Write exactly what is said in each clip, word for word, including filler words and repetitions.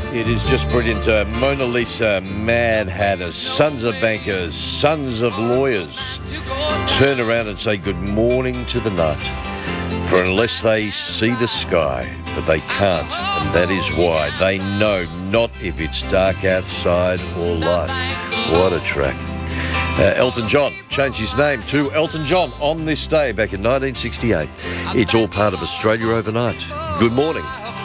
It is just brilliant. Uh, Mona Lisa, Mad Hatters, sons of bankers, sons of lawyers turn around and say good morning to the night. For unless they see the sky, but they can't, and that is why they know not if it's dark outside or light. What a track. Uh, Elton John changed his name to Elton John on this day back in nineteen sixty-eight. It's all part of Australia Overnight. Good morning.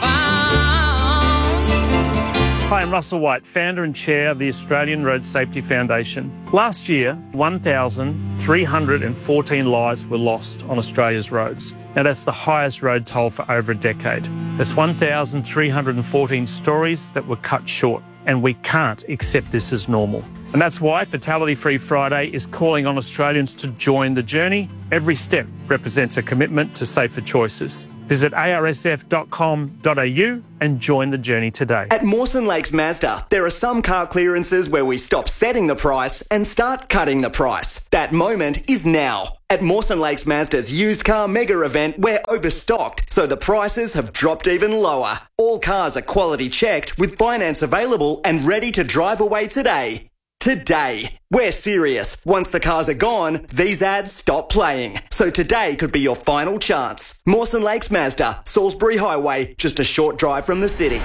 Hi, I'm Russell White, founder and chair of the Australian Road Safety Foundation. Last year, one thousand three hundred fourteen lives were lost on Australia's roads. Now, that's the highest road toll for over a decade. That's one thousand three hundred fourteen stories that were cut short, and we can't accept this as normal. And that's why Fatality Free Friday is calling on Australians to join the journey. Every step represents a commitment to safer choices. Visit A R S F dot com dot A U and join the journey today. At Mawson Lakes Mazda, there are some car clearances where we stop setting the price and start cutting the price. That moment is now. At Mawson Lakes Mazda's used car mega event, we're overstocked, so the prices have dropped even lower. All cars are quality checked with finance available and ready to drive away today. Today. We're serious. Once the cars are gone, these ads stop playing. So today could be your final chance. Mawson Lakes Mazda, Salisbury Highway, just a short drive from the city.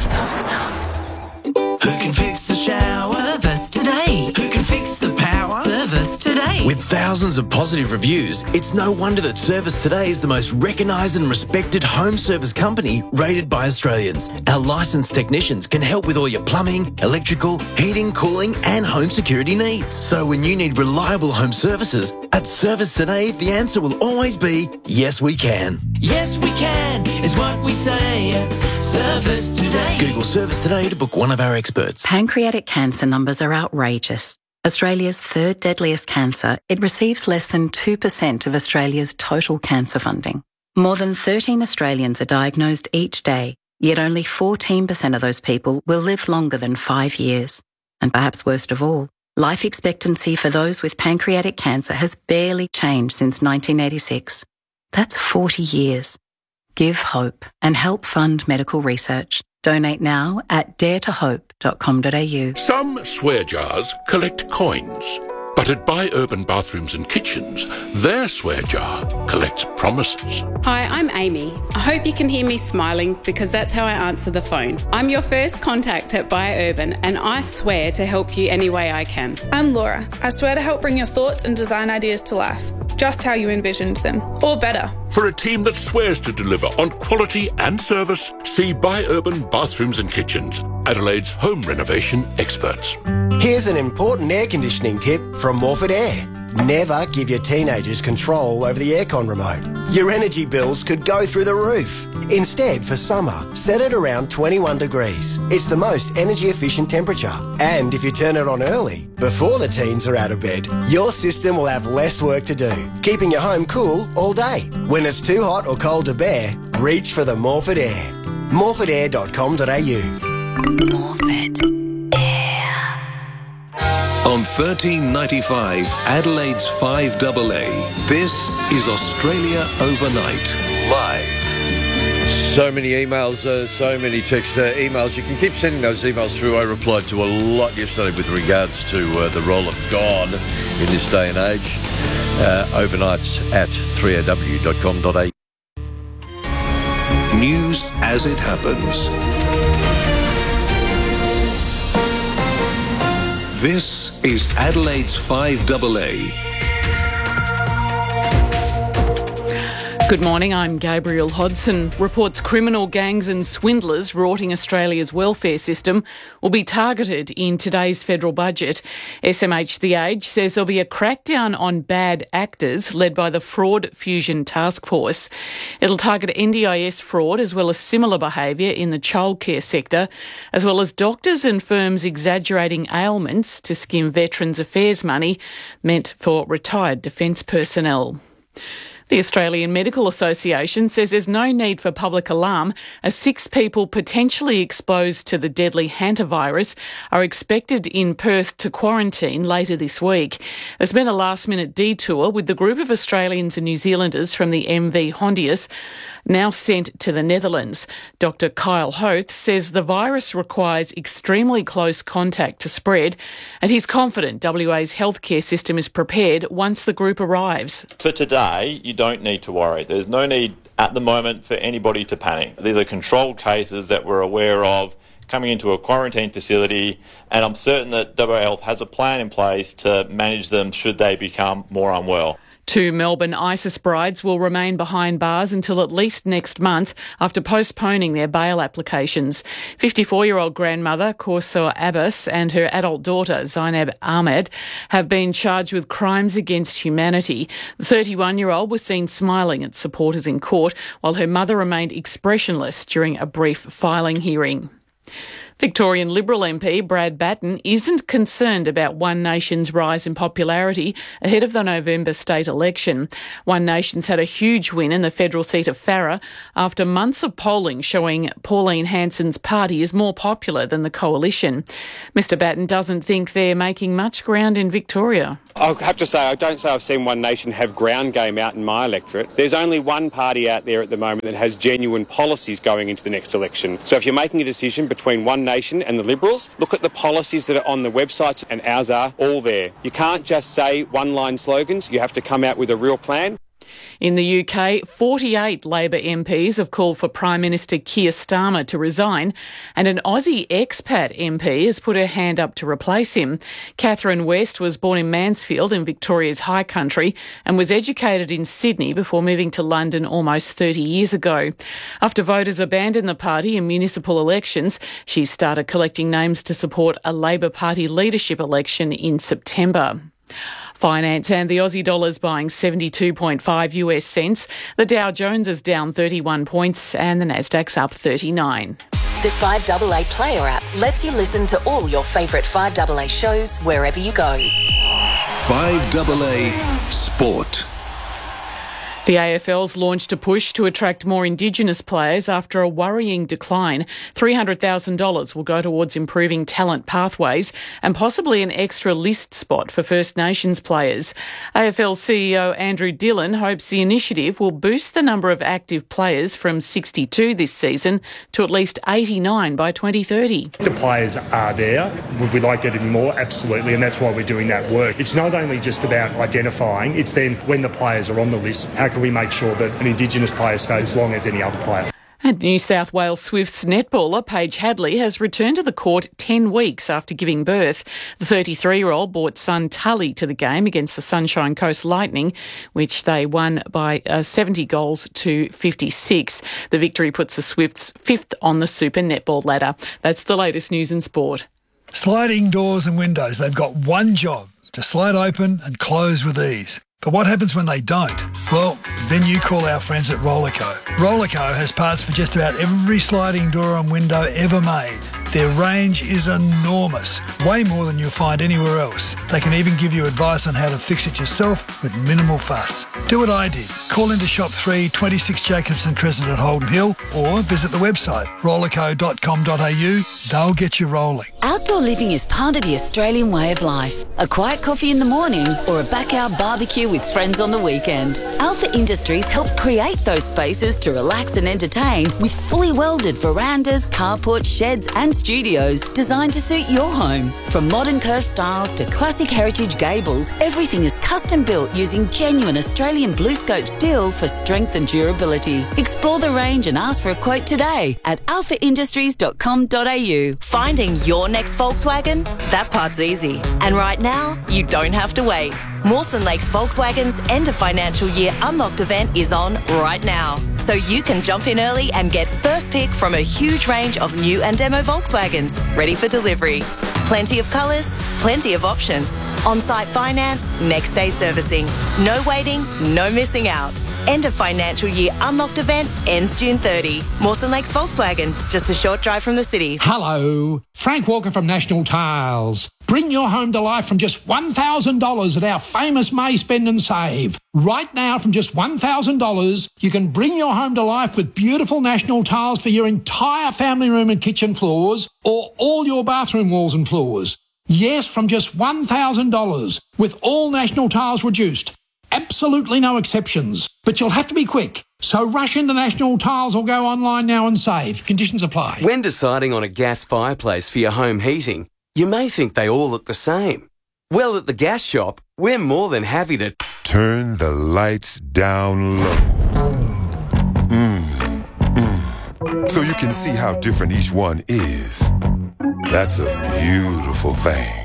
Who can fix the shower? Service today. Who can fix the power? Service today. With thousands of positive reviews, it's no wonder that Service Today is the most recognised and respected home service company rated by Australians. Our licensed technicians can help with all your plumbing, electrical, heating, cooling and home security needs. So when you need reliable home services, at Service Today, the answer will always be, yes we can. Yes we can is what we say. Service Today. Google Service Today to book one of our experts. Pancreatic cancer numbers are outrageous. Australia's third deadliest cancer, it receives less than two percent of Australia's total cancer funding. More than thirteen Australians are diagnosed each day, yet only fourteen percent of those people will live longer than five years. And perhaps worst of all, life expectancy for those with pancreatic cancer has barely changed since nineteen eighty-six. That's forty years. Give hope and help fund medical research. Donate now at dare to hope dot com dot A U. Some swear jars collect coins, but at Buy Urban Bathrooms and Kitchens, their swear jar collects promises. Hi, I'm Amy. I hope you can hear me smiling because that's how I answer the phone. I'm your first contact at Buy Urban and I swear to help you any way I can. I'm Laura. I swear to help bring your thoughts and design ideas to life, just how you envisioned them, or better. For a team that swears to deliver on quality and service, see Buy Urban Bathrooms and Kitchens, Adelaide's home renovation experts. Here's an important air conditioning tip from Morford Air. Never give your teenagers control over the aircon remote. Your energy bills could go through the roof. Instead, for summer, set it around twenty-one degrees. It's the most energy efficient temperature. And if you turn it on early, before the teens are out of bed, your system will have less work to do, keeping your home cool all day. When it's too hot or cold to bear, reach for the Morford Air. morford air dot com dot A U. Morford Air. On thirteen ninety-five, Adelaide's five A A, this is Australia Overnight, live. So many emails, uh, so many text uh, emails. You can keep sending those emails through. I replied to a lot yesterday with regards to uh, the role of God in this day and age. Uh, overnights at three A W dot com dot A U. News as it happens. This is Adelaide's five A A. Good morning, I'm Gabrielle Hodson. Reports criminal gangs and swindlers rorting Australia's welfare system will be targeted in today's federal budget. S M H The Age says there'll be a crackdown on bad actors led by the Fraud Fusion Task Force. It'll target N D I S fraud as well as similar behaviour in the childcare sector, as well as doctors and firms exaggerating ailments to skim Veterans Affairs money meant for retired defence personnel. The Australian Medical Association says there's no need for public alarm as six people potentially exposed to the deadly hantavirus are expected in Perth to quarantine later this week. There's been a last-minute detour with the group of Australians and New Zealanders from the M V Hondius now sent to the Netherlands. Doctor Kyle Hoth says the virus requires extremely close contact to spread, and he's confident W A's healthcare system is prepared once the group arrives. For today, you don't need to worry. There's no need at the moment for anybody to panic. These are controlled cases that we're aware of coming into a quarantine facility, and I'm certain that W A Health has a plan in place to manage them should they become more unwell. Two Melbourne ISIS brides will remain behind bars until at least next month after postponing their bail applications. fifty-four-year-old grandmother Kaursar Abbas and her adult daughter Zainab Ahmed have been charged with crimes against humanity. The thirty-one-year-old was seen smiling at supporters in court, while her mother remained expressionless during a brief filing hearing. Victorian Liberal M P Brad Batten isn't concerned about One Nation's rise in popularity ahead of the November state election. One Nation's had a huge win in the federal seat of Farrer after months of polling showing Pauline Hanson's party is more popular than the coalition. Mister Batten doesn't think they're making much ground in Victoria. I'll have to say, I don't say I've seen One Nation have ground game out in my electorate. There's only one party out there at the moment that has genuine policies going into the next election. So if you're making a decision between One Nation and the Liberals, look at the policies that are on the websites, and ours are all there. You can't just say one-line slogans. You have to come out with a real plan. In the U K, forty-eight Labor M Ps have called for Prime Minister Keir Starmer to resign, and an Aussie expat M P has put her hand up to replace him. Catherine West was born in Mansfield in Victoria's High Country and was educated in Sydney before moving to London almost thirty years ago. After voters abandoned the party in municipal elections, she started collecting names to support a Labor Party leadership election in September. Finance and the Aussie dollar's buying seventy-two point five US cents. The Dow Jones is down thirty-one points and the Nasdaq's up thirty-nine. The five A A Player app lets you listen to all your favourite five A A shows wherever you go. five A A Sport. The A F L's launched a push to attract more Indigenous players after a worrying decline. three hundred thousand dollars will go towards improving talent pathways and possibly an extra list spot for First Nations players. A F L C E O Andrew Dillon hopes the initiative will boost the number of active players from sixty-two this season to at least eighty-nine by twenty thirty. The players are there. Would we like there to be more? Absolutely, and that's why we're doing that work. It's not only just about identifying, it's then when the players are on the list, how can we make sure that an Indigenous player stays as long as any other player? And New South Wales Swifts netballer Paige Hadley has returned to the court ten weeks after giving birth. The thirty-three-year-old brought son Tully to the game against the Sunshine Coast Lightning, which they won by uh, seventy goals to fifty-six. The victory puts the Swifts fifth on the Super Netball ladder. That's the latest news in sport. Sliding doors and windows, they've got one job, to slide open and close with ease. But what happens when they don't? Well, then you call our friends at Rollerco. Rollerco has parts for just about every sliding door and window ever made. Their range is enormous, way more than you'll find anywhere else. They can even give you advice on how to fix it yourself with minimal fuss. Do what I did. Call into shop three, twenty-six Jacobson Crescent at Holden Hill, or visit the website rollerco dot com dot a u. They'll get you rolling. Outdoor living is part of the Australian way of life. A quiet coffee in the morning or a backyard barbecue with friends on the weekend. Alpha Industries helps create those spaces to relax and entertain with fully welded verandas, carports, sheds and studios designed to suit your home. From modern curved styles to classic heritage gables, everything is custom built using genuine Australian blue scope steel for strength and durability. Explore the range and ask for a quote today at alpha industries dot com dot a u. Finding your next Volkswagen? That part's easy. And right now, you don't have to wait. Mawson Lakes Volkswagen's end of financial year Unlocked event is on right now. So you can jump in early and get first pick from a huge range of new and demo Volkswagens ready for delivery. Plenty of colours, plenty of options. On-site finance, next day servicing. No waiting, no missing out. End of financial year Unlocked event ends June thirtieth. Mawson Lakes Volkswagen, just a short drive from the city. Hello, Frank Walker from National Tiles. Bring your home to life from just one thousand dollars at our famous May Spend and Save. Right now, from just one thousand dollars, you can bring your home to life with beautiful National Tiles for your entire family room and kitchen floors, or all your bathroom walls and floors. Yes, from just one thousand dollars, with all National Tiles reduced. Absolutely no exceptions. But you'll have to be quick. So rush into National Tiles or go online now and save. Conditions apply. When deciding on a gas fireplace for your home heating, you may think they all look the same. Well, at the gas shop, we're more than happy to turn the lights down low. Mm, mm. So you can see how different each one is. That's a beautiful thing.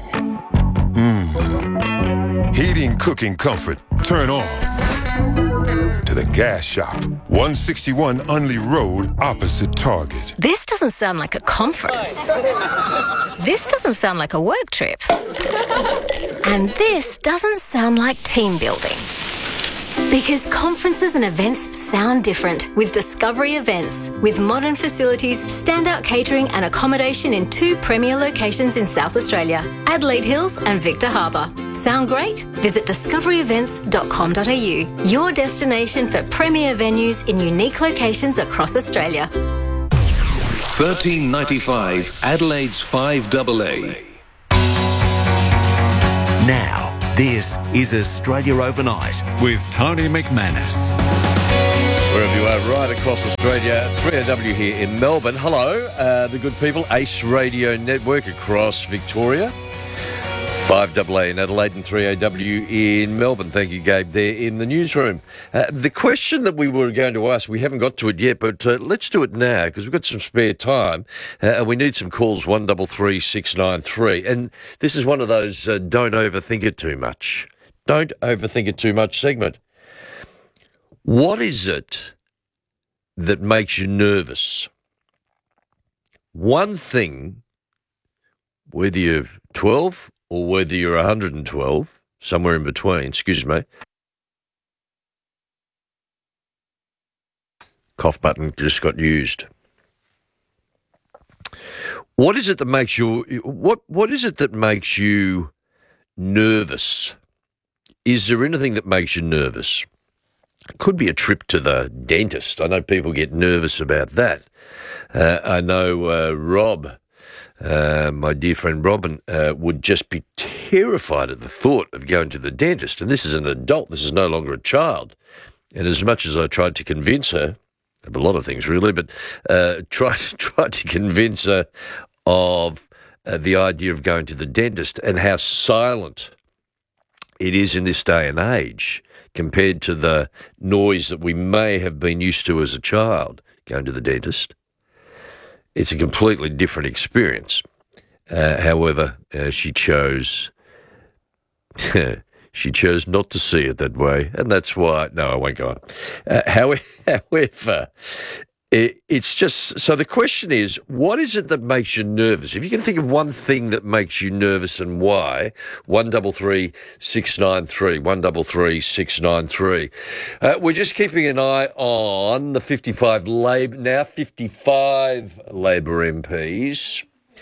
Mm. Heating, cooking, comfort, turn on. To the gas shop, one sixty-one Unley Road, opposite Target. This doesn't sound like a conference. This doesn't sound like a work trip. And this doesn't sound like team building. Because conferences and events sound different with Discovery Events. With modern facilities, standout catering and accommodation in two premier locations in South Australia, Adelaide Hills and Victor Harbour. Sound great? Visit discovery events dot com dot a u, your destination for premier venues in unique locations across Australia. thirteen ninety-five Adelaide's five A A. Now, this is Australia Overnight with Tony McManus. Wherever you are, right across Australia, three A W here in Melbourne. Hello, uh, the good people, Ace Radio Network across Victoria. five A A in Adelaide and three A W in Melbourne. Thank you, Gabe, there in the newsroom. Uh, the question that we were going to ask, we haven't got to it yet, but uh, let's do it now because we've got some spare time uh, and we need some calls, one three three six nine three. And this is one of those uh, don't overthink it too much. Don't overthink it too much segment. What is it that makes you nervous? One thing, whether you're twelve or whether you're one hundred twelve, somewhere in between, excuse me. Cough button just got used. What is it that makes you, what, what is it that makes you nervous? Is there anything that makes you nervous? It could be a trip to the dentist. I know people get nervous about that. Uh, I know uh, Rob, Uh, my dear friend Robin, uh, would just be terrified at the thought of going to the dentist. And this is an adult. This is no longer a child. And as much as I tried to convince her, of a lot of things really, but uh, tried, tried to convince her of uh, the idea of going to the dentist and how silent it is in this day and age compared to the noise that we may have been used to as a child going to the dentist. It's a completely different experience. Uh, however, uh, she chose she chose not to see it that way, and that's why. No, I won't go on. Uh, however, however it, it's just so. The question is, what is it that makes you nervous? If you can think of one thing that makes you nervous and why, one double three six nine three, one double three six nine three. Uh, we're just keeping an eye on the fifty-five Labor now fifty-five Labor M Ps.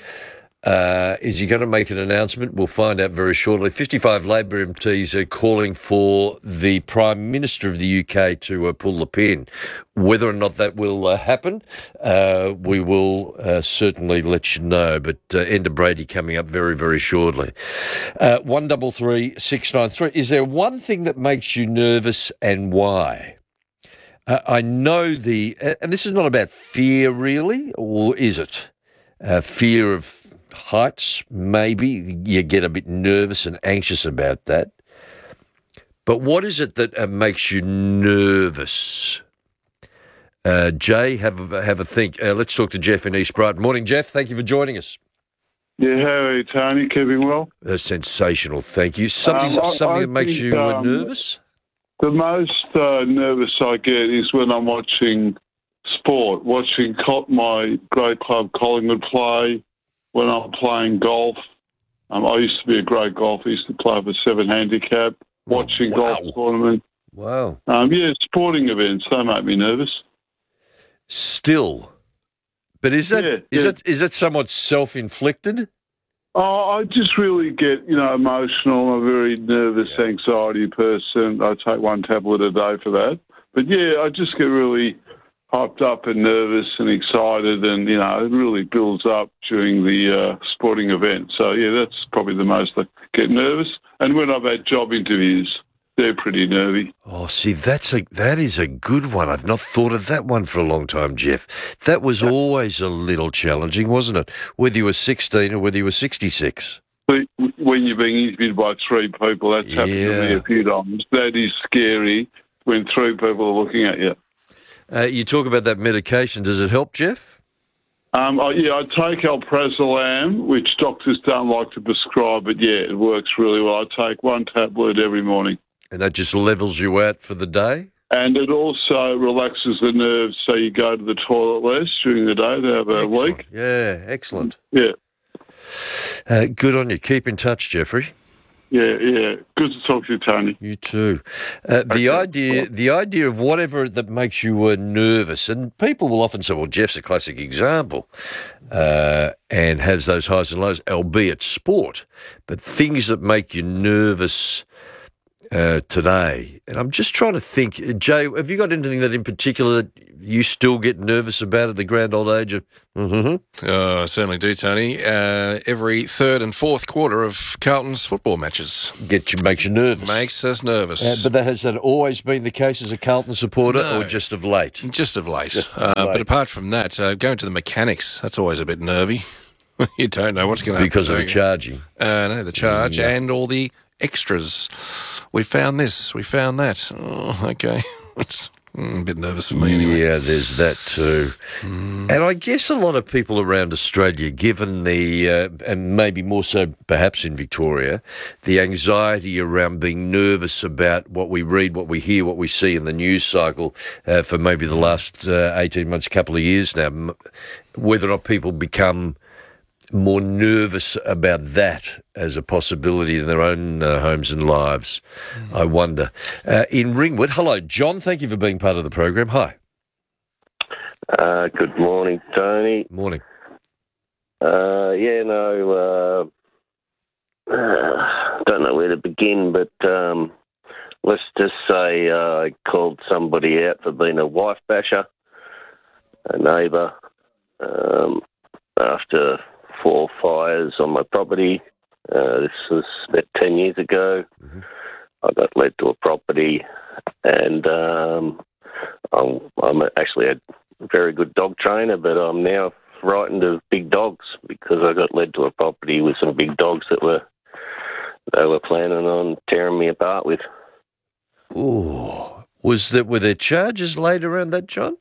Uh, is he going to make an announcement? We'll find out very shortly. fifty-five Labor M Ps are calling for the Prime Minister of the U K to uh, pull the pin. Whether or not that will uh, happen, uh, we will uh, certainly let you know. But uh, Enda Brady coming up very, very shortly. Uh, one double three six nine three. Is there one thing that makes you nervous and why? Uh, I know the, and this is not about fear really, or is it? Uh, fear of heights, maybe. You get a bit nervous and anxious about that. But what is it that uh, makes you nervous? Uh, Jay, have a, have a think. Uh, let's talk to Jeff in East Brighton. Morning, Jeff. Thank you for joining us. Yeah, how are you, Tony? Keeping well? Uh, sensational, thank you. Something, um, I, something I that makes think, you uh, um, nervous? The most uh, nervous I get is when I'm watching sport, watching co- my great club Collingwood play, when I'm playing golf. Um, I used to be a great golfer. I used to play for seven handicap, watching wow. golf tournament. Wow. Um, yeah, sporting events, they make me nervous. Still. But is that yeah, is yeah. that is that somewhat self-inflicted? Oh, I just really get, you know, emotional. I'm a very nervous, yeah. anxiety person. I take one tablet a day for that. But, yeah, I just get really hyped up and nervous and excited, and, you know, it really builds up during the uh, sporting event. So, yeah, that's probably the most I get nervous. And when I've had job interviews, they're pretty nervy. Oh, see, that's a that is a good one. I've not thought of that one for a long time, Jeff. That was always a little challenging, wasn't it? Whether you were sixteen or whether you were sixty-six. But when you're being interviewed by three people, that's happened to me Yeah. a few times. That is scary when three people are looking at you. Uh, you talk about that medication. Does it help, Jeff? Um, I, yeah, I take alprazolam, which doctors don't like to prescribe, but yeah, it works really well. I take one tablet every morning. And that just levels you out for the day? And it also relaxes the nerves so you go to the toilet less during the day to have a leak. Yeah, excellent. Yeah. Uh, good on you. Keep in touch, Jeffrey. Yeah, yeah. Good to talk to you, Tony. You too. Uh, the idea, the idea of whatever that makes you uh, nervous, and people will often say, "Well, Jeff's a classic example," uh, and has those highs and lows, albeit sport. But things that make you nervous uh, today, and I'm just trying to think. uh, Jay, have you got anything that, in particular, that you still get nervous about at the grand old age of? Mm-hmm. Oh, I certainly do, Tony. Uh, every third and fourth quarter of Carlton's football matches. Get you, makes you nervous. Makes us nervous. Uh, but that, has that always been the case as a Carlton supporter, No. or just of late? Just of late. Just of uh, late. But apart from that, uh, going to the mechanics, that's always a bit nervy. You don't know what's going to happen. Because of the do you? charging. Uh, no, the charge Yeah. and all the extras. We found this, we found that. Oh, okay. It's mm, a bit nervous for me anyway. Yeah, there's that too. And I guess a lot of people around Australia, given the, uh, and maybe more so perhaps in Victoria, the anxiety around being nervous about what we read, what we hear, what we see in the news cycle uh, for maybe the last uh, eighteen months, couple of years now, m- whether or not people become more nervous about that as a possibility in their own uh, homes and lives, I wonder. Uh, in Ringwood, hello, John. Thank you for being part of the program. Hi. Uh, good morning, Tony. Morning. Uh, yeah, no, uh, uh, don't know where to begin, but um, let's just say uh, I called somebody out for being a wife basher, a neighbour, um, after four fires on my property. Uh, this was about ten years ago. Mm-hmm. I got led to a property, and um, I'm, I'm actually a very good dog trainer, but I'm now frightened of big dogs because I got led to a property with some big dogs that were they were planning on tearing me apart with. Oh, was that were there charges laid around that, John?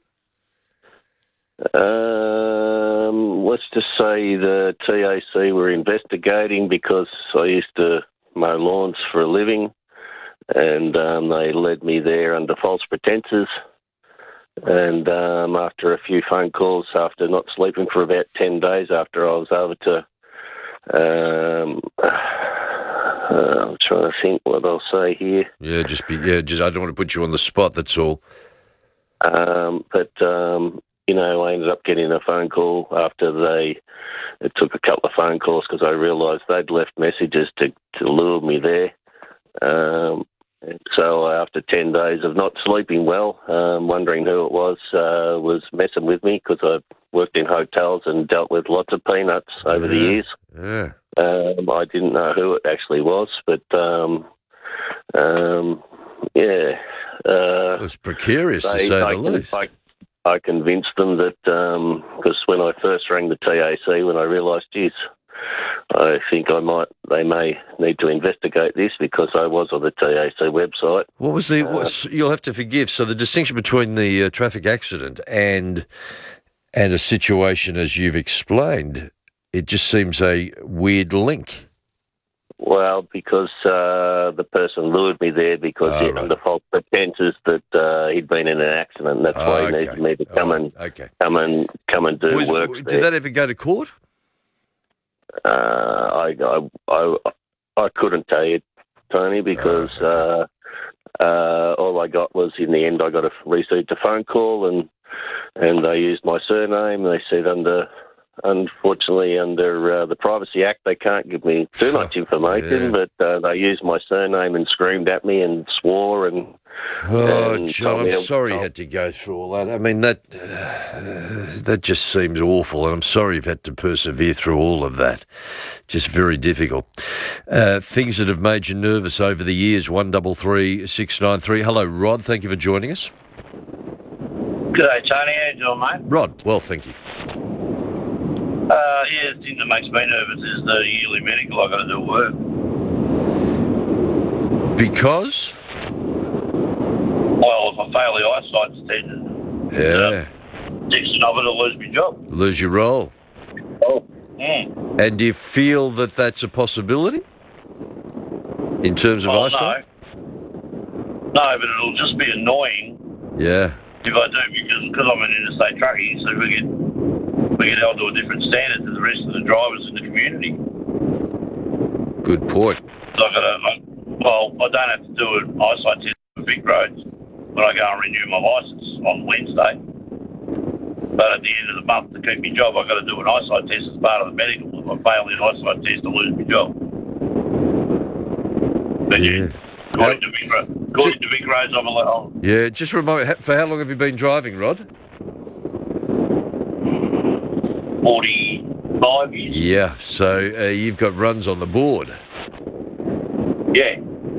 Um, let's just say the T A C were investigating because I used to mow lawns for a living, and um, they led me there under false pretences. And um, after a few phone calls, after not sleeping for about ten days, after I was over to, um, uh, I'm trying to think what I'll say here. Yeah, just be. Yeah, just. I don't want to put you on the spot. That's all. Um, but um, you know, I ended up getting a phone call after they. It took a couple of phone calls because I realised they'd left messages to to lure me there. Um, So after ten days of not sleeping well, um, wondering who it was, uh, was messing with me because I've worked in hotels and dealt with lots of peanuts over the Yeah. years. Yeah. Um, I didn't know who it actually was, but um, um, yeah. Uh, it was precarious, to they- say I the con- least. I, I convinced them that, because when I first rang the T A C, when I realised, geez, I think I might, they may need to investigate this because I was on the T A C website. What was the? Uh, What's, you'll have to forgive. So the distinction between the uh, traffic accident and and a situation as you've explained, it just seems a weird link. Well, because uh, the person lured me there because Oh, he, under false pretences that uh, he'd been in an accident. And that's Oh, why he okay. needed me to come and Okay. come and come and do Was- work did there. that ever go to court? Uh, I, I, I, I couldn't tell you, Tony, because uh, uh, all I got was in the end I got a received a phone call and and they used my surname. They said under, unfortunately, under uh, the Privacy Act, they can't give me too much information, Yeah. but uh, they used my surname and screamed at me and swore and Oh, And John, told me I'm I- sorry you had to go through all that. I mean, that uh, that just seems awful, and I'm sorry you've had to persevere through all of that. Just very difficult. Uh, things that have made you nervous over the years, one double three six nine three. Hello, Rod. Thank you for joining us. G'day, Tony. How you doing, mate? Rod, well, thank you. Uh, yeah, the thing that makes me nervous is the yearly medical I've got to do at work. Because? Well, if I fail the eyesight test, Yeah. next thing I've got to lose my job. Lose your role. Oh. Mm. And do you feel that that's a possibility? In terms of Well, eyesight? no. No, but it'll just be annoying Yeah. if I do, because cause I'm an interstate truckie, so we get, we get held to a different standard to the rest of the drivers in the community. Good point. So I've got to, like, well, I don't have to do an eyesight test for big roads when I go and renew my licence on Wednesday. But at the end of the month, to keep my job, I've got to do an eyesight test as part of the medical. If I fail the eyesight test, I lose my job. But yeah, according to big, ro- according to big roads, I'm allowed. Yeah, just remind me, ha- for how long have you been driving, Rod? forty-five years. Yeah, so uh, you've got runs on the board. Yeah.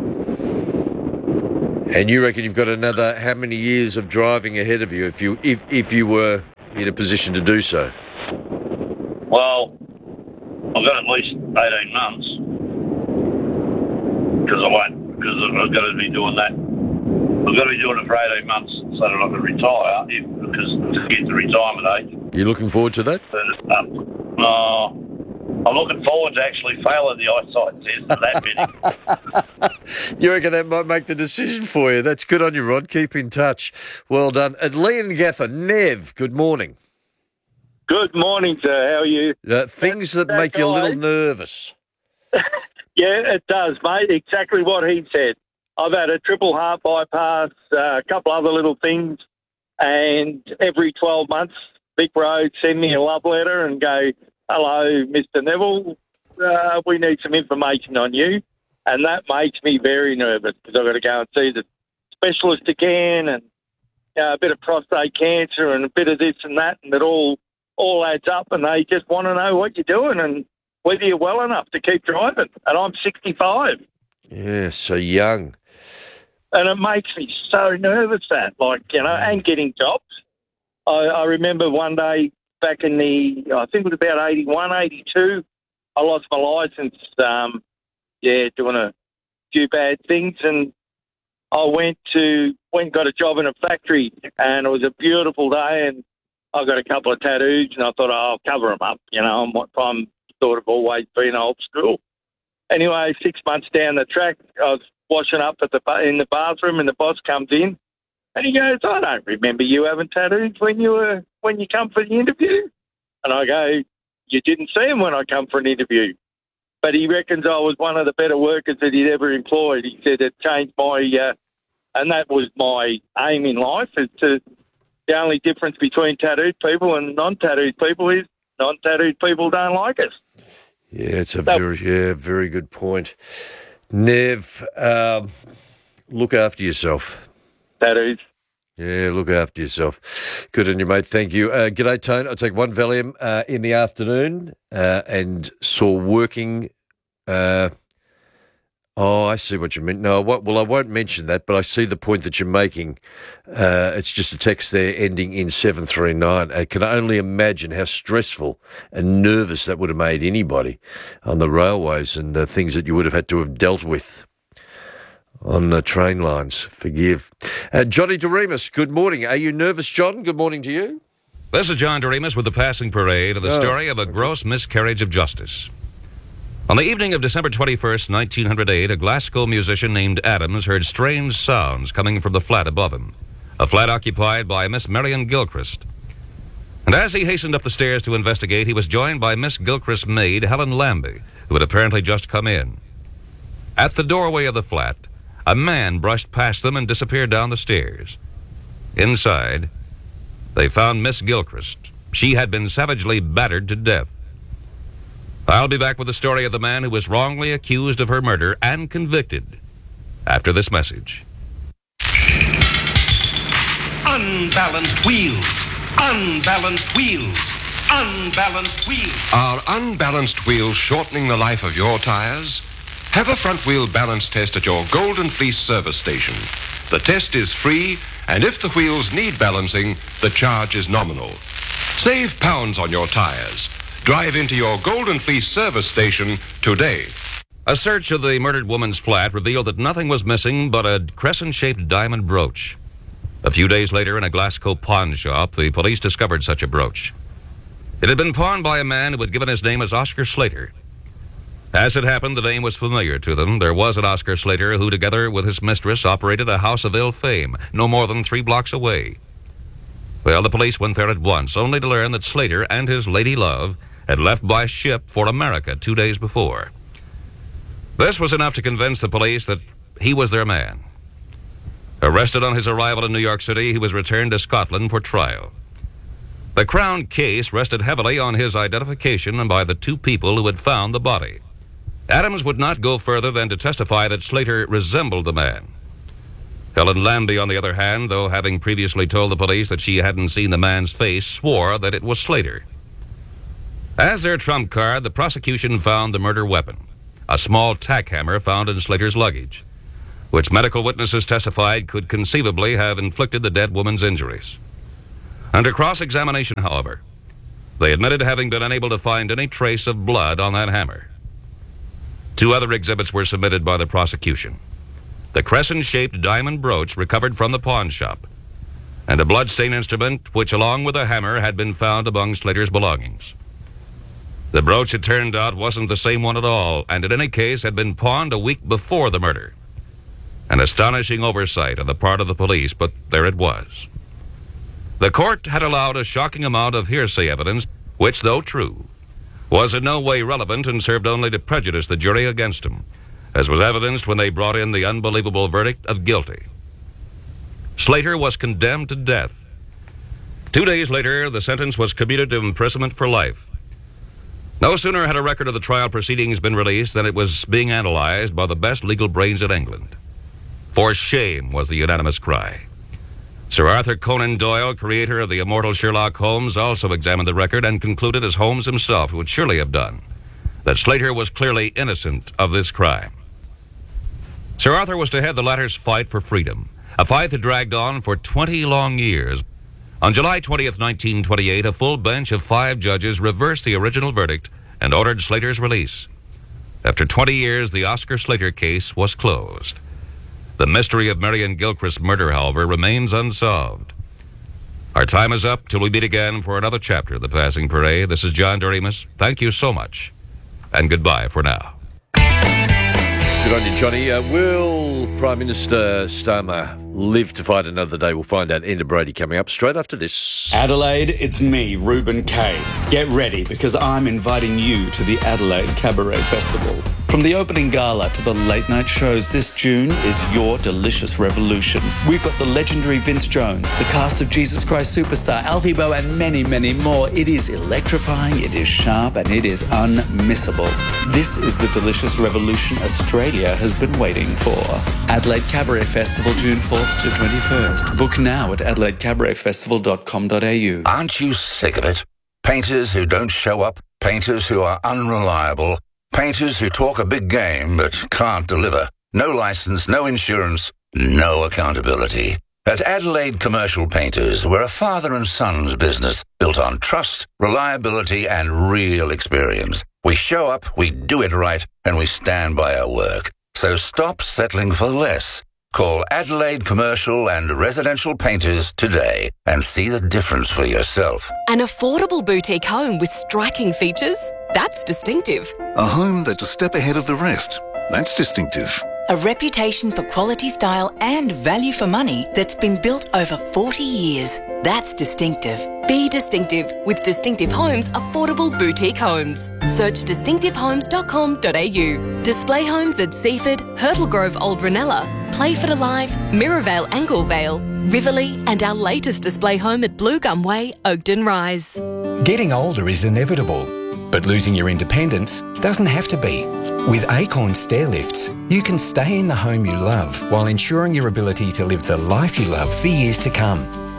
And you reckon you've got another how many years of driving ahead of you if you if, if you were in a position to do so? Well, I've got at least eighteen months because I won't because I've got to be doing that. I've got to be doing it for eighteen months so that I can retire if, because to get to retirement age. You looking forward to that? But, um, uh, I'm looking forward to actually failing the eyesight test at that minute. You reckon that might make the decision for you? That's good on you, Rod. Keep in touch. Well done. And Leon Gaffer, Nev, good morning. Good morning, sir. How are you? Uh, things that that make you a guy- little nervous. Yeah, it does, mate. Exactly what he said. I've had a triple heart bypass, uh, a couple other little things, and every twelve months, Vic Road send me a love letter and go, hello, Mister Neville, uh, we need some information on you. And that makes me very nervous because I've got to go and see the specialist again and uh, a bit of prostate cancer and a bit of this and that, and it all, all adds up, and they just want to know what you're doing and whether you're well enough to keep driving. And I'm sixty-five. Yeah, so young. And it makes me so nervous that, like, you know, and getting jobs. I, I remember one day back in the, I think it was about eighty-one, eighty-two, I lost my licence, um, yeah, doing a few bad things. And I went to, went and got a job in a factory, and it was a beautiful day, and I got a couple of tattoos, and I thought, oh, I'll cover them up, you know, I'm, I'm sort of always been old school. Anyway, six months down the track, I was washing up at the in the bathroom, and the boss comes in, and he goes, "I don't remember you having tattoos when you were when you come for the interview." And I go, "You didn't see him when I come for an interview." But he reckons I was one of the better workers that he'd ever employed. He said it changed my, uh, and that was my aim in life. Is to the only difference between tattooed people and non-tattooed people is non-tattooed people don't like us. Yeah, it's a very, yeah, very good point. Nev, um, look after yourself. Tattoos. Yeah, look after yourself. Good on you, mate. Thank you. Uh, g'day, Tone. I'll take one Valium uh, in the afternoon uh, and saw working... Uh, oh, I see what you mean. No, I won't, well, I won't mention that, but I see the point that you're making. Uh, it's just a text there ending in seven three nine. I can only imagine how stressful and nervous that would have made anybody on the railways and uh, things that you would have had to have dealt with on the train lines. Forgive. Uh, Johnny Doremus, good morning. Are you nervous, John? Good morning to you. This is John Doremus with the Passing Parade of the Oh, story of a gross miscarriage of justice. On the evening of December twenty-first, nineteen oh eight, a Glasgow musician named Adams heard strange sounds coming from the flat above him, a flat occupied by Miss Marion Gilchrist. And as he hastened up the stairs to investigate, he was joined by Miss Gilchrist's maid, Helen Lambie, who had apparently just come in. At the doorway of the flat, a man brushed past them and disappeared down the stairs. Inside, they found Miss Gilchrist. She had been savagely battered to death. I'll be back with the story of the man who was wrongly accused of her murder and convicted after this message. unbalanced wheels. Unbalanced wheels. Unbalanced wheels. Are unbalanced wheels shortening the life of your tires? Have a front wheel balance test at your Golden Fleece service station. The test is free, and if the wheels need balancing, the charge is nominal. Save pounds on your tires. Drive into your Golden Fleece service station today. A search of the murdered woman's flat revealed that nothing was missing but a crescent-shaped diamond brooch. A few days later, in a Glasgow pawn shop, the police discovered such a brooch. It had been pawned by a man who had given his name as Oscar Slater. As it happened, the name was familiar to them. There was an Oscar Slater who, together with his mistress, operated a house of ill fame, no more than three blocks away. Well, the police went there at once, only to learn that Slater and his lady love had left by ship for America two days before. This was enough to convince the police that he was their man. Arrested on his arrival in New York City, he was returned to Scotland for trial. The Crown case rested heavily on his identification and by the two people who had found the body. Adams would not go further than to testify that Slater resembled the man. Helen Lambie, on the other hand, though having previously told the police that she hadn't seen the man's face, swore that it was Slater. As their trump card, the prosecution found the murder weapon, a small tack hammer found in Slater's luggage, which medical witnesses testified could conceivably have inflicted the dead woman's injuries. Under cross-examination, however, they admitted having been unable to find any trace of blood on that hammer. Two other exhibits were submitted by the prosecution: the crescent-shaped diamond brooch recovered from the pawn shop, and a bloodstain instrument which, along with a hammer, had been found among Slater's belongings. The brooch, it turned out, wasn't the same one at all, and in any case had been pawned a week before the murder. An astonishing oversight on the part of the police, but there it was. The court had allowed a shocking amount of hearsay evidence, which, though true, was in no way relevant and served only to prejudice the jury against him, as was evidenced when they brought in the unbelievable verdict of guilty. Slater was condemned to death. Two days later, the sentence was commuted to imprisonment for life. No sooner had a record of the trial proceedings been released than it was being analyzed by the best legal brains in England. For shame, was the unanimous cry. Sir Arthur Conan Doyle, creator of the immortal Sherlock Holmes, also examined the record and concluded, as Holmes himself would surely have done, that Slater was clearly innocent of this crime. Sir Arthur was to head the latter's fight for freedom, a fight that dragged on for twenty long years. On July twentieth, nineteen twenty-eight, a full bench of five judges reversed the original verdict and ordered Slater's release. After twenty years, the Oscar Slater case was closed. The mystery of Marion Gilchrist's murder, however, remains unsolved. Our time is up till we meet again for another chapter of The Passing Parade. This is John Doremus. Thank you so much, and goodbye for now. Good on you, Johnny. Uh, will Prime Minister Starmer live to fight another day? We'll find out. Enda Brady coming up straight after this. Adelaide, it's me, Reuben Kay. Get ready, because I'm inviting you to the Adelaide Cabaret Festival. From the opening gala to the late-night shows, this June is your delicious revolution. We've got the legendary Vince Jones, the cast of Jesus Christ Superstar, Alfie Boe, and many, many more. It is electrifying, it is sharp, and it is unmissable. This is the delicious revolution Australia has been waiting for. Adelaide Cabaret Festival, June fourth to twenty-first. Book now at adelaide cabaret festival dot com dot a u. Aren't you sick of it? Painters who don't show up, painters who are unreliable, painters who talk a big game but can't deliver. No license, no insurance, no accountability. At Adelaide Commercial Painters, we're a father and son's business built on trust, reliability, and real experience. We show up, we do it right, and we stand by our work. So stop settling for less. Call Adelaide Commercial and Residential Painters today and see the difference for yourself. An affordable boutique home with striking features? That's distinctive. A home that's a step ahead of the rest? That's distinctive. A reputation for quality style and value for money that's been built over forty years. That's distinctive. Be distinctive with Distinctive Homes Affordable Boutique Homes. Search distinctive homes dot com dot a u. Display homes at Seaford, Hurtle Grove Old Ranella, Playford Alive, Mirrorvale Anglevale, Riverlea, and our latest display home at Blue Gum Way, Oakden Rise. Getting older is inevitable, but losing your independence doesn't have to be. With Acorn Stair Lifts, you can stay in the home you love while ensuring your ability to live the life you love for years to come.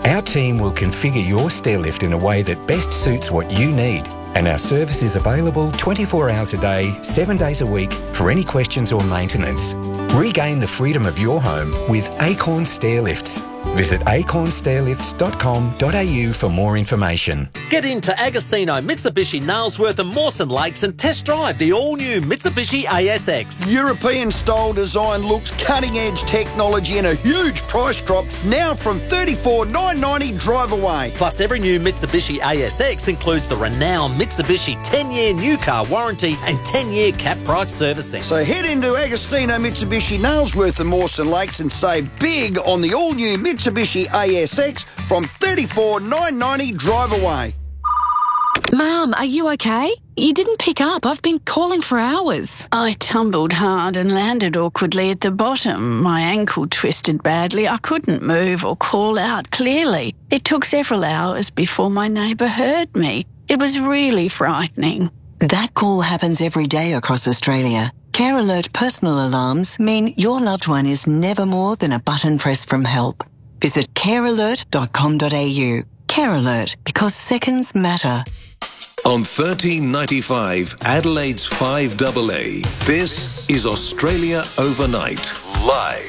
Our team will configure your stair lift in a way that best suits what you need. And our service is available twenty-four hours a day, seven days a week for any questions or maintenance. Regain the freedom of your home with Acorn Stair Lifts. Visit acorn stair lifts dot com dot a u for more information. Get into Agostino, Mitsubishi, Nailsworth and Mawson Lakes and test drive the all-new Mitsubishi A S X. European-style design looks, cutting-edge technology and a huge price drop now from thirty-four thousand nine hundred ninety dollars drive away. Plus, every new Mitsubishi A S X includes the renowned Mitsubishi ten-year new car warranty and ten-year cap price servicing. So head into Agostino, Mitsubishi, Nailsworth and Mawson Lakes and save big on the all-new Mitsubishi A S X from thirty-four thousand nine hundred ninety dollars drive away. Mum, are you okay? You didn't pick up. I've been calling for hours. I tumbled hard and landed awkwardly at the bottom. My ankle twisted badly. I couldn't move or call out clearly. It took several hours before my neighbour heard me. It was really frightening. That call happens every day across Australia. Care Alert personal alarms mean your loved one is never more than a button press from help. Visit care alert dot com dot a u. Care Alert, because seconds matter. On thirteen ninety-five, Adelaide's five double A, this is Australia Overnight, live.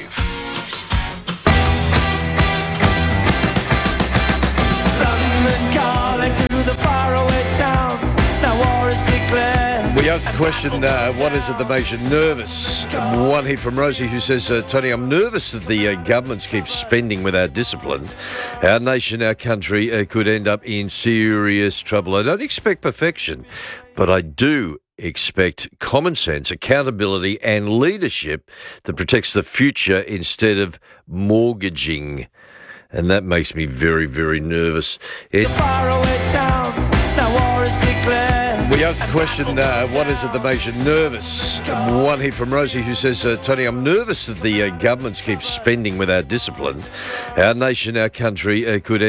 London calling to the faraway towns. Now war is declared. We asked the question, uh, what is it that makes you nervous? One here from Rosie who says, uh, Tony, I'm nervous that the uh, governments keep spending without discipline. Our nation, our country uh, could end up in serious trouble. I don't expect perfection, but I do expect common sense, accountability and leadership that protects the future instead of mortgaging. And that makes me very, very nervous. It- Faraway towns. Now war is declared. We asked the question, uh, what is it that makes you nervous? One here from Rosie who says, uh, Tony, I'm nervous that the uh, governments keep spending without discipline. Our nation, our country uh, could